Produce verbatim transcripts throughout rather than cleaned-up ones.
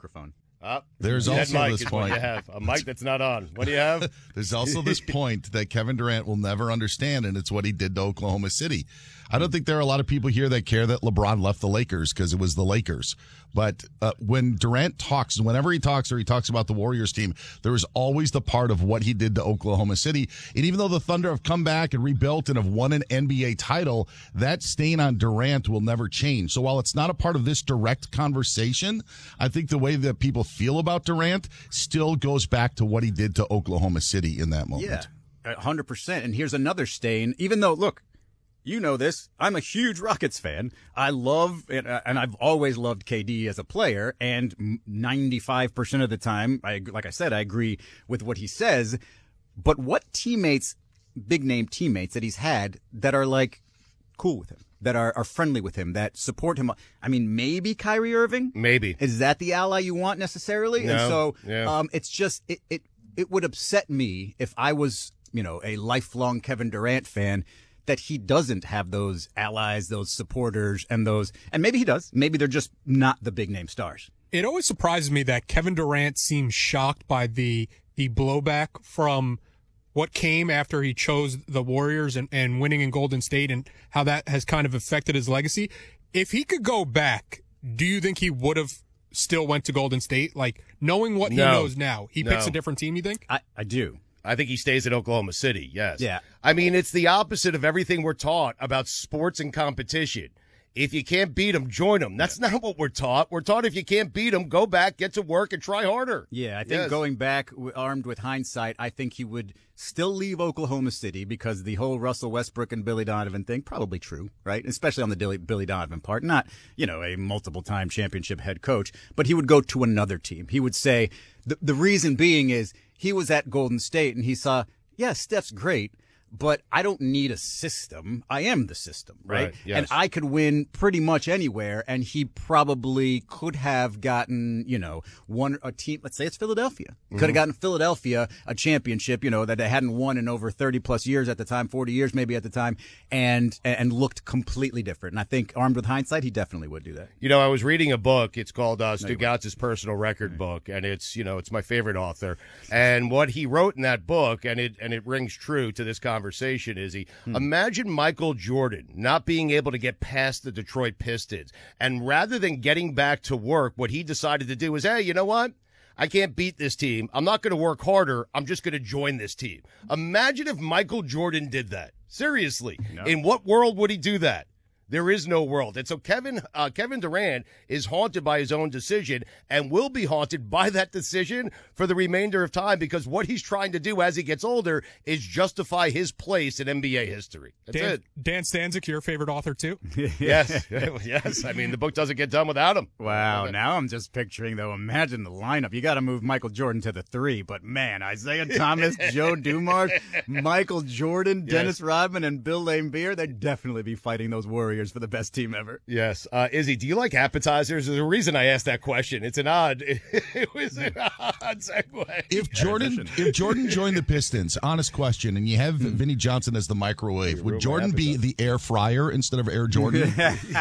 microphone. Uh, There's dead also mic this is point. What you have. A mic that's not on. What do you have? There's also this point that Kevin Durant will never understand, and it's what he did to Oklahoma City. I don't think there are a lot of people here that care that LeBron left the Lakers because it was the Lakers. But uh, when Durant talks, whenever he talks or he talks about the Warriors team, there is always the part of what he did to Oklahoma City. And even though the Thunder have come back and rebuilt and have won an N B A title, that stain on Durant will never change. So while it's not a part of this direct conversation, I think the way that people feel about Durant still goes back to what he did to Oklahoma City in that moment. Yeah, one hundred percent. And here's another stain, even though, look, you know this. I'm a huge Rockets fan. I love, and I've always loved K D as a player. And ninety-five percent of the time, I, like I said, I agree with what he says. But what teammates, big name teammates that he's had that are like cool with him, that are, are friendly with him, that support him? I mean, maybe Kyrie Irving? Maybe. Is that the ally you want necessarily? No. And so Yeah. um, it's just, it, it, it would upset me if I was, you know, a lifelong Kevin Durant fan, that he doesn't have those allies, those supporters, and those, and maybe he does. Maybe they're just not the big name stars. It always surprises me that Kevin Durant seems shocked by the the blowback from what came after he chose the Warriors and, and winning in Golden State, and how that has kind of affected his legacy. If he could go back, do you think he would have still went to Golden State? Like, knowing what No. he knows now, he No. picks a different team, you think? I, I do. I think he stays at Oklahoma City, yes. Yeah. I mean, it's the opposite of everything we're taught about sports and competition. If you can't beat them, join them. That's not what we're taught. We're taught if you can't beat them, go back, get to work, and try harder. Yeah, I think Yes. going back, w- armed with hindsight, I think he would still leave Oklahoma City, because the whole Russell Westbrook and Billy Donovan thing, probably true, right? Especially on the Dilly, Billy Donovan part. Not, you know, a multiple-time championship head coach, but he would go to another team. He would say, the, the reason being is he was at Golden State and he saw, yeah, Steph's great, but I don't need a system. I am the system, right? Right, yes. And I could win pretty much anywhere, and he probably could have gotten, you know, one a team. Let's say it's Philadelphia. Mm-hmm. Could have gotten Philadelphia a championship, you know, that they hadn't won in over thirty plus years at the time, forty years maybe at the time, and and looked completely different. And I think, armed with hindsight, he definitely would do that. You know, I was reading a book. It's called uh, Stugatz's personal record book, and it's, you know, it's my favorite author. And what he wrote in that book, and it and it rings true to this conversation, is he Hmm. imagine Michael Jordan not being able to get past the Detroit Pistons, and rather than getting back to work, what he decided to do was, hey, you know what? I can't beat this team. I'm not going to work harder. I'm just going to join this team. Imagine if Michael Jordan did that. Seriously. No. In what world would he do that? There is no world. And so Kevin uh, Kevin Durant is haunted by his own decision, and will be haunted by that decision for the remainder of time, because what he's trying to do as he gets older is justify his place in N B A history. That's Dan, it. Dan Stanzik, your favorite author, too? Yes. Yes. I mean, the book doesn't get done without him. Wow, now I'm just picturing, though, imagine the lineup. You got to move Michael Jordan to the three, but man, Isaiah Thomas, Joe Dumars, Michael Jordan, Dennis Rodman, and Bill Laimbeer, they'd definitely be fighting those Warriors for the best team ever. Yes. Uh, Izzy, do you like appetizers? There's a reason I asked that question. It's an odd, it was an odd segue. If Jordan, if Jordan joined the Pistons, honest question, and you have Vinnie Johnson as the microwave, would Jordan be the air fryer instead of Air Jordan? Or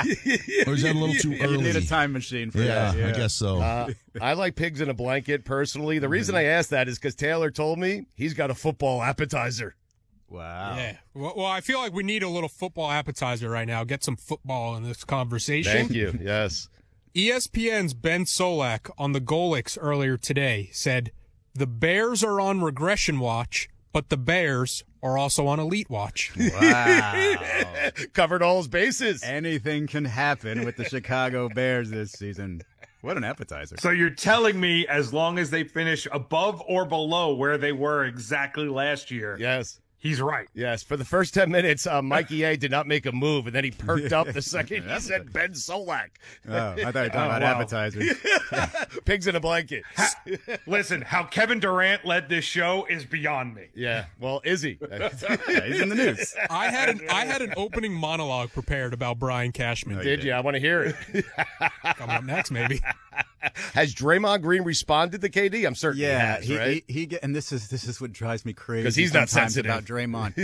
is that a little too You early? need a time machine for yeah, that. I guess so. Uh, I like pigs in a blanket personally. The reason I asked that is because Taylor told me he's got a football appetizer. Wow. Yeah. Well, well, I feel like we need a little football appetizer right now. Get some football in this conversation. Thank you. Yes. E S P N's Ben Solak on the Golix earlier today said, the Bears are on regression watch, but the Bears are also on elite watch. Wow. Covered all his bases. Anything can happen with the Chicago Bears this season. What an appetizer. So you're telling me as long as they finish above or below where they were exactly last year, Yes. he's right. Yes. For the first ten minutes, uh, Mikey A did not make a move, and then he perked up the second he said Ben Solak. Oh, I thought you were talking Oh, about wow. appetizers. Pigs in a blanket. Listen, how Kevin Durant led this show is beyond me. Yeah. Well, Izzy. Yeah, he's in the news. I had an I had an opening monologue prepared about Brian Cashman. Did you? I want to hear it. Coming up next, maybe. Has Draymond Green responded to K D? I'm certain Yeah, he has, right? he, he get, and this is this is what drives me crazy 'Cause he's not sometimes sensitive. about Draymond.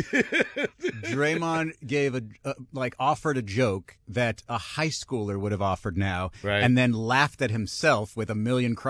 Draymond gave a uh, like offered a joke that a high schooler would have offered now, Right. and then laughed at himself with a million.